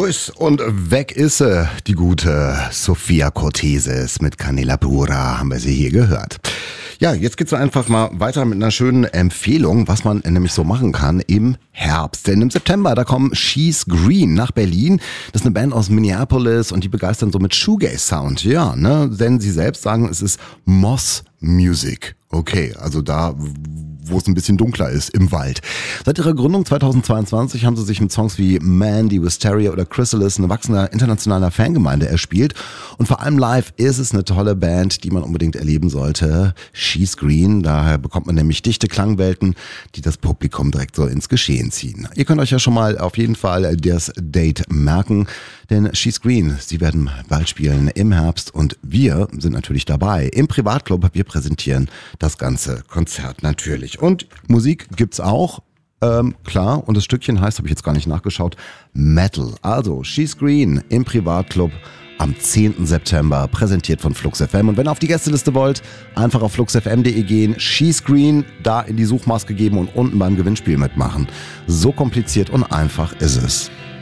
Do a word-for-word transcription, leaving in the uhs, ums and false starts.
ist und weg ist sie, die gute Sophia Cortesis mit Canela Pura, haben wir sie hier gehört. Ja, jetzt geht's einfach mal weiter mit einer schönen Empfehlung, was man nämlich so machen kann im Herbst. Denn im September, da kommen She's Green nach Berlin. Das ist eine Band aus Minneapolis und die begeistern so mit Shoegaze-Sound. Ja, ne, denn sie selbst sagen, es ist Moss Music. Okay, also da, wo es ein bisschen dunkler ist, im Wald. Seit ihrer Gründung zweitausendzweiundzwanzig haben sie sich mit Songs wie Mandy, Wisteria oder Chrysalis eine wachsende internationale Fangemeinde erspielt. Und vor allem live ist es eine tolle Band, die man unbedingt erleben sollte. She's Green, daher bekommt man nämlich dichte Klangwelten, die das Publikum direkt so ins Geschehen ziehen. Ihr könnt euch ja schon mal auf jeden Fall das Date merken, denn She's Green, sie werden bald spielen im Herbst und wir sind natürlich dabei im Privatclub. Wir präsentieren das ganze Konzert natürlich. Und Musik gibt's auch, ähm, klar, und das Stückchen heißt, habe ich jetzt gar nicht nachgeschaut, Metal. Also She's Green im Privatclub am zehnten September, präsentiert von Flux F M. Und wenn ihr auf die Gästeliste wollt, einfach auf flux f m punkt de gehen, She's Green, da in die Suchmaske geben und unten beim Gewinnspiel mitmachen. So kompliziert und einfach ist es.